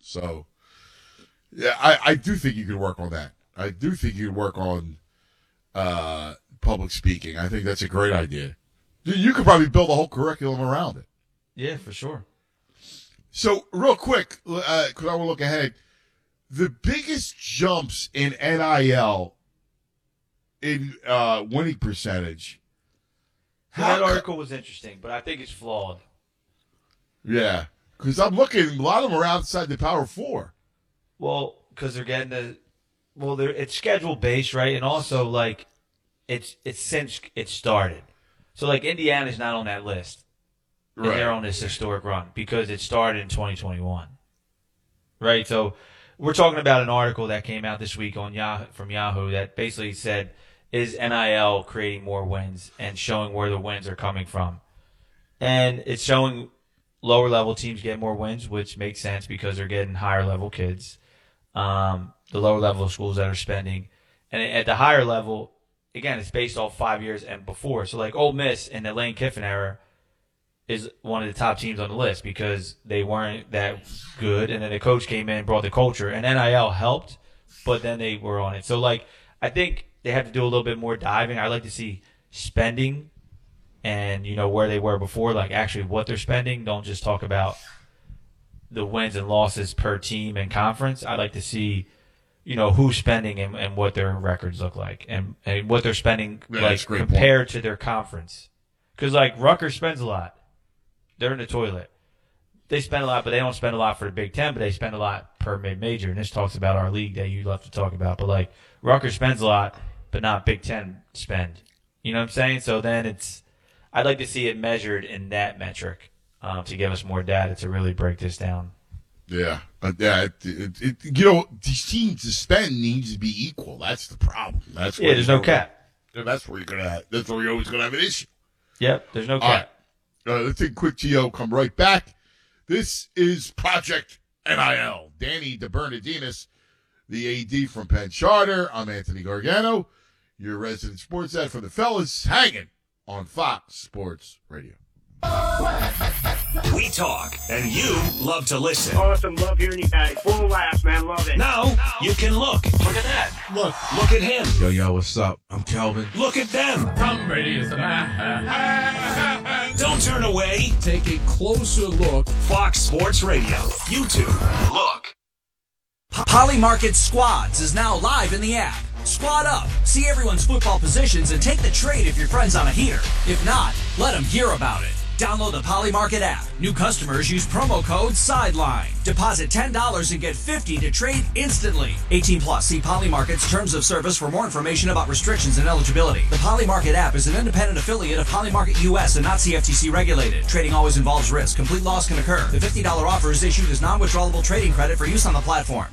So, yeah, I do think you could work on that. I do think you could work on public speaking. I think that's a great idea. You could probably build a whole curriculum around it. Yeah, for sure. So, real quick, because I want to look ahead, the biggest jumps in NIL in winning percentage. That article was interesting, but I think it's flawed. Yeah, because I'm looking, a lot of them are outside the Power Four. Well, because they're getting it's schedule based, right? And also, like, it's since it started. So, like, Indiana's not on that list. Right. And they're on this historic run because it started in 2021. Right? So, we're talking about an article that came out this week on from Yahoo that basically said, is NIL creating more wins and showing where the wins are coming from? And it's showing lower level teams get more wins, which makes sense because they're getting higher level kids. The lower level schools that are spending. And at the higher level, again, it's based off 5 years and before. So, like, Ole Miss in the Lane Kiffin era is one of the top teams on the list because they weren't that good. And then the coach came in, brought the culture, and NIL helped, but then they were on it. So, like, I think they have to do a little bit more diving. I'd like to see spending and, where they were before, like actually what they're spending. Don't just talk about the wins and losses per team and conference. I'd like to see, who's spending and what their records look like and what they're spending compared to their conference. Because, like, Rutgers spends a lot. They're in the toilet. They spend a lot, but they don't spend a lot for the Big Ten, but they spend a lot per mid-major. And this talks about our league that you love to talk about. But, like, Rutgers spends a lot, but not Big Ten spend. You know what I'm saying? So then I'd like to see it measured in that metric to give us more data to really break this down. Yeah. These teams to spend needs to be equal. That's the problem. There's no cap. That's where you're always going to have an issue. Yep, there's no cap. Let's take a quick TO, come right back. This is Project NIL. Danny DeBernardinis, the AD from Penn Charter. I'm Anthony Gargano, your resident sports ed for the fellas, hanging on Fox Sports Radio. We talk, and you love to listen. Awesome, love hearing you guys. Full laughs, man, love it. Now you can look. Look at that. Look at him. Yo, what's up? I'm Kelvin. Look at them. Tom Brady is the man. Don't turn away. Take a closer look. Fox Sports Radio. YouTube. Look. Polymarket Squads is now live in the app. Squad up, see everyone's football positions, and take the trade if your friend's on a heater. If not, let them hear about it. Download the Polymarket app. New customers use promo code SIDELINE. Deposit $10 and get $50 to trade instantly. 18 plus. See Polymarket's terms of service for more information about restrictions and eligibility. The Polymarket app is an independent affiliate of Polymarket US and not CFTC regulated. Trading always involves risk. Complete loss can occur. The $50 offer is issued as non-withdrawable trading credit for use on the platform.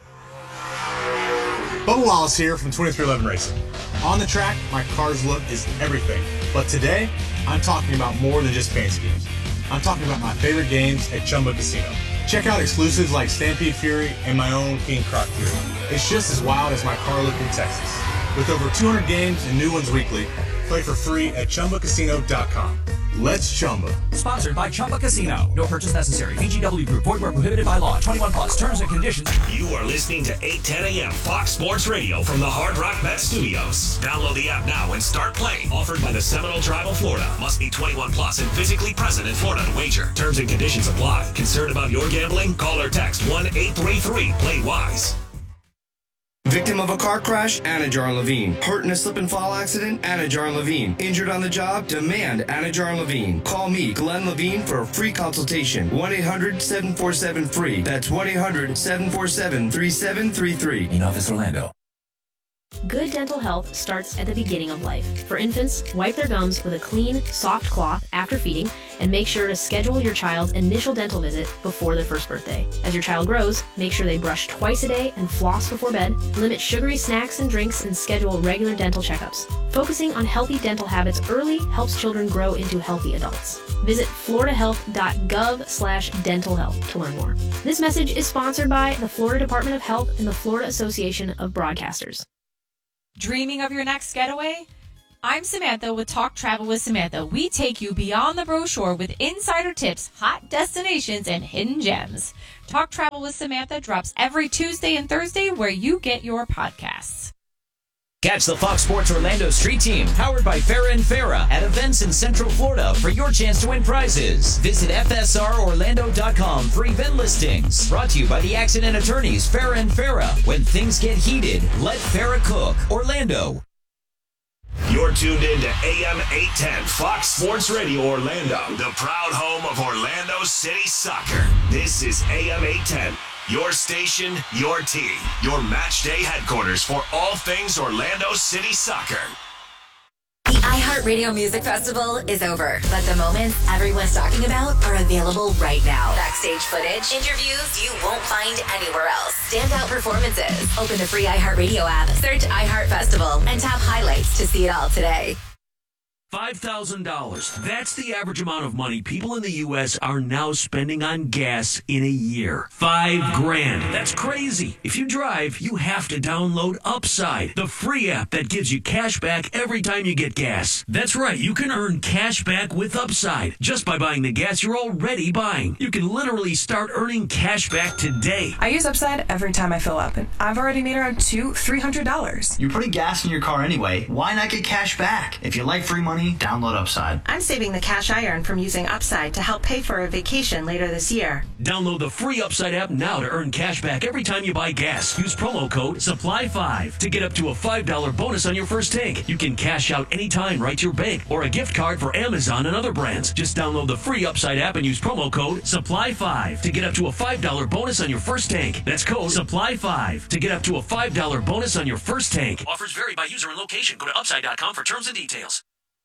Bubba Wallace here from 2311 Racing. On the track, my car's look is everything. But today, I'm talking about more than just fancy games. I'm talking about my favorite games at Chumba Casino. Check out exclusives like Stampede Fury and my own King Croc Fury. It's just as wild as my car look in Texas. With over 200 games and new ones weekly, play for free at ChumbaCasino.com. Let's Chumba. Sponsored by Chumba Casino. No purchase necessary. VGW Group. Void where prohibited by law. 21 plus. Terms and conditions. You are listening to 810 a.m. Fox Sports Radio from the Hard Rock Bet Studios. Download the app now and start playing. Offered by the Seminole Tribe of Florida. Must be 21 plus and physically present in Florida to wager. Terms and conditions apply. Concerned about your gambling? Call or text 1-833-PLAY-WISE. Victim of a car crash? Anajar and Levine. Hurt in a slip and fall accident? Anajar and Levine. Injured on the job? Demand Anajar and Levine. Call me, Glenn Levine, for a free consultation. 1-800-747-FREE. That's 1-800-747-3733. In Office Orlando. Good dental health starts at the beginning of life. For infants, wipe their gums with a clean, soft cloth after feeding, and make sure to schedule your child's initial dental visit before their first birthday. As your child grows, make sure they brush twice a day and floss before bed, limit sugary snacks and drinks, and schedule regular dental checkups. Focusing on healthy dental habits early helps children grow into healthy adults. Visit floridahealth.gov/dental health to learn more. This message is sponsored by the Florida Department of Health and the Florida Association of Broadcasters. Dreaming of your next getaway? I'm Samantha with Talk Travel with Samantha. We take you beyond the brochure with insider tips, hot destinations, and hidden gems. Talk Travel with Samantha drops every Tuesday and Thursday where you get your podcasts. Catch the Fox Sports Orlando Street Team, powered by Farrah and Farrah, at events in Central Florida for your chance to win prizes. Visit FSROrlando.com for event listings. Brought to you by the accident attorneys Farrah and Farrah. When things get heated, let Farrah cook. Orlando. You're tuned in to AM 810 Fox Sports Radio Orlando, the proud home of Orlando City Soccer. This is AM 810, your station, your team, your match day headquarters for all things Orlando City Soccer. The iHeartRadio Music Festival is over, but the moments everyone's talking about are available right now. Backstage footage, interviews you won't find anywhere else, standout performances. Open the free iHeartRadio app, search iHeart Festival, and tap highlights to see it all today. $5,000. That's the average amount of money people in the U.S. are now spending on gas in a year. $5,000. That's crazy. If you drive, you have to download Upside, the free app that gives you cash back every time you get gas. That's right. You can earn cash back with Upside just by buying the gas you're already buying. You can literally start earning cash back today. I use Upside every time I fill up, and I've already made around $200-$300. You're putting gas in your car anyway. Why not get cash back? If you like free money, download Upside. I'm saving the cash I earn from using Upside to help pay for a vacation later this year. Download the free Upside app now to earn cash back every time you buy gas. Use promo code SUPPLY5 to get up to a $5 bonus on your first tank. You can cash out anytime right to your bank or a gift card for Amazon and other brands. Just download the free Upside app and use promo code SUPPLY5 to get up to a $5 bonus on your first tank. That's code SUPPLY5 to get up to a $5 bonus on your first tank. Offers vary by user and location. Go to Upside.com for terms and details.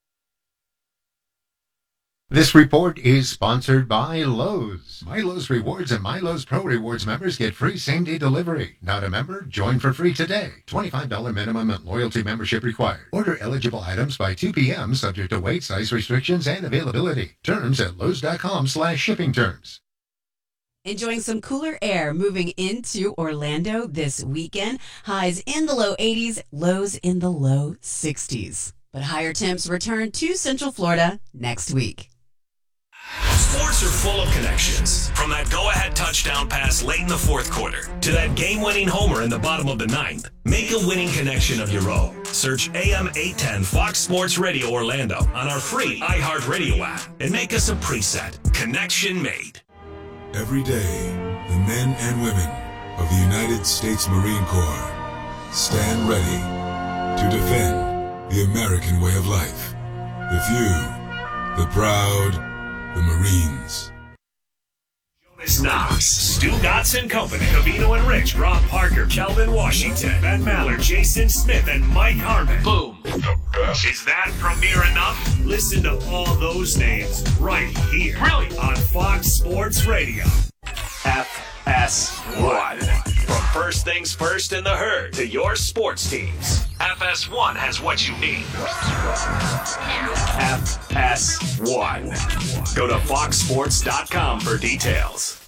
This report is sponsored by Lowe's. My Lowe's Rewards and My Lowe's Pro Rewards members get free same-day delivery. Not a member? Join for free today. $25 minimum and loyalty membership required. Order eligible items by 2 p.m. subject to weight, size restrictions, and availability. Terms at Lowe's.com/shipping terms. Enjoying some cooler air moving into Orlando this weekend. Highs in the low 80s, lows in the low 60s. But higher temps return to Central Florida next week. Sports are full of connections. From that go-ahead touchdown pass late in the fourth quarter to that game-winning homer in the bottom of the ninth. Make a winning connection of your own. Search AM 810 Fox Sports Radio Orlando on our free iHeartRadio app and make us a preset. Connection made. Every day, the men and women of the United States Marine Corps stand ready to defend the American way of life. The few, the proud, the Marines. Jonas Knox, Stu Gotts & Company, Cavino and Rich, Rob Parker, Kelvin Washington, Ben Maller, Jason Smith, and Mike Harmon. Boom. Is that premiere enough? Listen to all those names right here. Brilliant. On Fox Sports Radio. FS1. From first things first in the herd to your sports teams, FS1 has what you need. FS1. Go to foxsports.com for details.